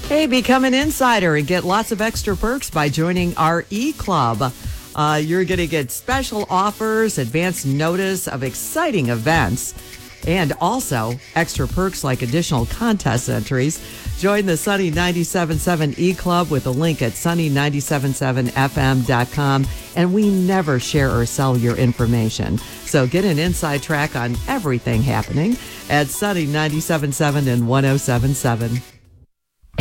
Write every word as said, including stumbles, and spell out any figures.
Hey, become an insider and get lots of extra perks by joining our e-club. Uh, you're going to get special offers, advance notice of exciting events, and also extra perks like additional contest entries. Join the Sunny ninety-seven point seven e-club with a link at sunny nine seven seven f m dot com. And we never share or sell your information. So get an inside track on everything happening at Sunny ninety-seven point seven and one oh seven point seven.